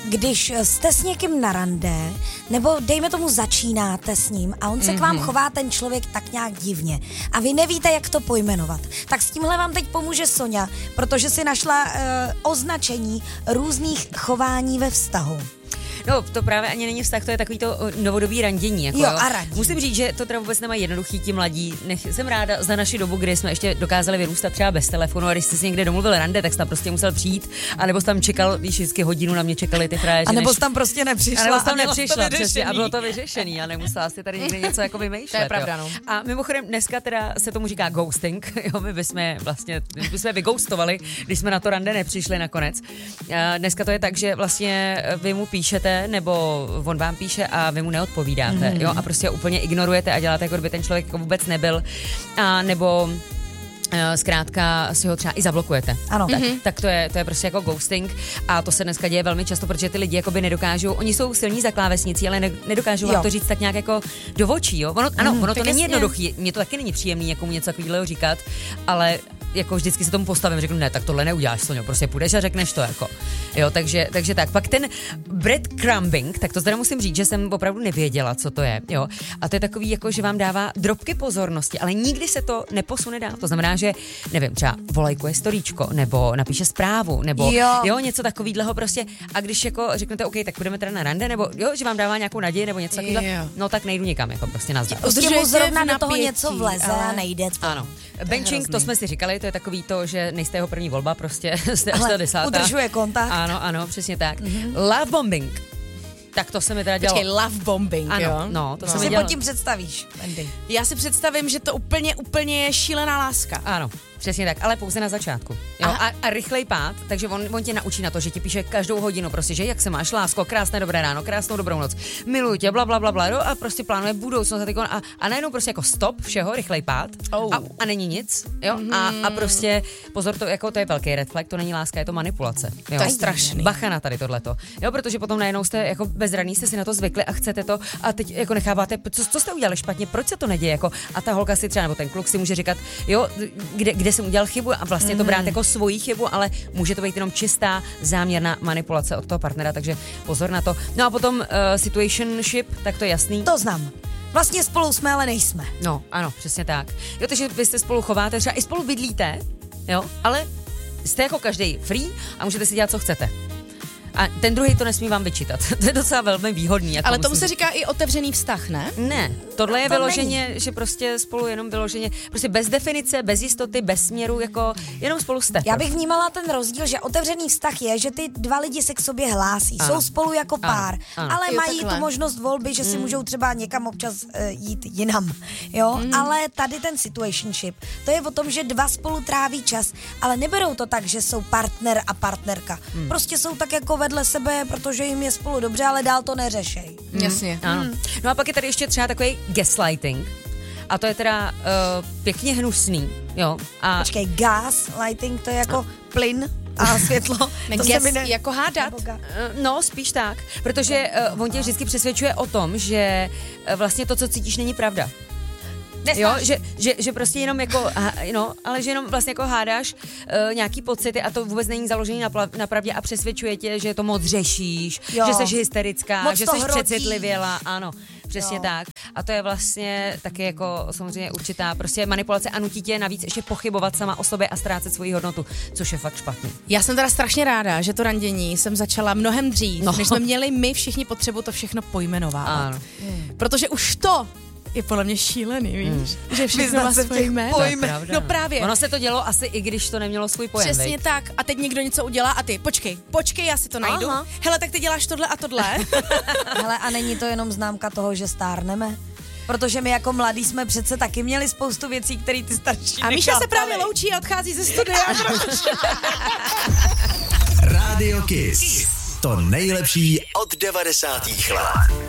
když jste s někým na rande, nebo dejme tomu začínáte s ním a on se k vám chová ten člověk tak nějak divně a vy nevíte, jak to pojmenovat, tak s tímhle vám teď pomůže Soňa, protože si našla označení různých chování ve vztahu. No, to právě ani není vztah, to je takový to novodobý randění. Jako, a randění. Musím říct, že to teda vůbec nemají jednoduchý ti mladí. Jsem ráda za naši dobu, kdy jsme ještě dokázali vyrůstat třeba bez telefonu a když jsi si někde domluvil rande, tak jsi tam prostě musel přijít, anebo jsi tam čekal, víš, vždycky hodinu na mě čekali ty frajeři. A nebo jsi tam prostě nepřišla. A nebo jsi tam nepřišla, přesně, a bylo to vyřešený a nemusela si tady někde něco jako vymýšlet. To je pravda, no. A mimochodem dneska teda se tomu říká ghosting, jo, my bychom vyghostovali, když jsme na to rande nepřišli nakonec. Dneska to je tak, že vlastně vy mu píšete, nebo on vám píše a vy mu neodpovídáte, jo, a prostě úplně ignorujete a děláte, jako kdyby ten člověk jako vůbec nebyl, a nebo zkrátka si ho třeba i zablokujete. Ano. Tak to je prostě jako ghosting a to se dneska děje velmi často, protože ty lidi jakoby nedokážou, oni jsou silní za klávesnicí, ale nedokážou vám to říct tak nějak jako do očí, jo. Ono to není jednoduchý, mně to taky není příjemný někomu něco takového říkat, ale jako vždycky se tomu postavím, řeknu, ne, tak tohle neuděláš, Soňo, prostě půjdeš a řekneš to, jako. Jo, takže tak. Pak ten breadcrumbing, tak to teda musím říct, že jsem opravdu nevěděla, co to je, jo. A to je takový, jako, že vám dává drobky pozornosti, ale nikdy se to neposune dál. To znamená, že, nevím, třeba volajkuje storíčko, nebo napíše zprávu, nebo jo něco takovýhleho prostě. A když jako řeknete, OK, tak budeme teda na rande, nebo jo, že vám dává nějakou naději, nebo něco takového, no tak nejdu nikam, jako prostě nazdar. Prostě mu zrovna do toho něco vleze a nejde. Ano. Benching, to jsme si říkali, to je takový to, že nejste jeho první volba, prostě jste až ta 10. Udržuje kontakt. Ano, přesně tak. Love bombing. Tak to se mi teda dělalo. Počkej, love bombing, ano, jo? No, to se mi si dělalo. pod tím představíš, Andy? Já si představím, že to úplně je šílená láska. Ano, přesně tak, ale pouze na začátku. Jo? A rychlej pád, takže on tě naučí na to, že ti píše každou hodinu prostě, že jak se máš, lásko, krásné dobré ráno, krásnou dobrou noc, miluji tě, bla, bla, bla, bla, a prostě plánuje budoucnost a najednou prostě jako stop všeho, rychlej pád a není nic, jo? A prostě pozor, to je velký red flag, to není láska, je to manipulace. Jo? To je strašný. Bacha na tady tohleto. Jo, protože potom najednou jste jako bezradní, jste si na to zvykli a chcete to a teď jako necháváte, co jste udělali špatně, proč se to neděje, jako a ta holka si třeba nebo ten kluk si může říkat, jo, kde jsem udělal chybu a vlastně to brát jako svoji chybu, ale může to být jenom čistá záměrná manipulace od toho partnera, takže pozor na to. No a potom situationship, tak to je jasný. To znám. Vlastně spolu jsme, ale nejsme. No, ano, přesně tak. Jo, takže vy se spolu chováte, třeba i spolu bydlíte, jo, ale jste jako každý free a můžete si dělat, co chcete. A ten druhý to nesmí vám vyčítat. To je docela velmi výhodný. Jako ale tomu se říká i otevřený vztah, ne? Ne, tohle je vyloženě, že prostě spolu jenom vyloženě, prostě bez definice, bez jistoty, bez směru, jako jenom spolu jste. Já bych vnímala ten rozdíl, že otevřený vztah je, že ty dva lidi se k sobě hlásí, jsou spolu jako pár, ale mají tu možnost volby, že si můžou třeba někam občas jít jinam, jo? Ale tady ten situationship, to je o tom, že dva spolu tráví čas, ale neberou to tak, že jsou partner a partnerka. Prostě jsou tak jako vedle sebe, protože jim je spolu dobře, ale dál to neřešej. Jasně. Ano. No a pak je tady ještě třeba takový gaslighting. A to je teda pěkně hnusný, jo. A počkej, gaslighting, to je jako plyn a světlo. To se mi jako hádat. No, spíš tak, protože on tě vždycky přesvědčuje o tom, že vlastně to, co cítíš, není pravda. Jo, že prostě jenom jako, no, ale že jenom vlastně jako hádáš nějaký pocity a to vůbec není založený na pravdě a přesvědčuje tě, že to moc řešíš, že jsi hysterická, moc že to jsi hrotí. přecitlivěla, ano, přesně tak. A to je vlastně taky jako samozřejmě určitá prostě manipulace a nutí tě navíc ještě pochybovat sama o sobě a ztrácet svoji hodnotu, což je fakt špatný. Já jsem teda strašně ráda, že to randění jsem začala mnohem dřív, než jsme měli my všichni potřebu to všechno pojmenovávat. Ano. Protože už to je podle mě šílený, víš? Že všechno má svoje jméno. No právě. Ono se to dělo asi i když to nemělo svůj pojem. Přesně tak. A teď někdo něco udělá a ty, počkej, já si to najdu. Aha. Hele, tak ty děláš tohle a tohle. Hele, a není to jenom známka toho, že stárneme? Protože my jako mladí jsme přece taky měli spoustu věcí, které ty starší a Míša se právě loučí a odchází ze studia. Radio Kiss. To nejlepší od 90. let.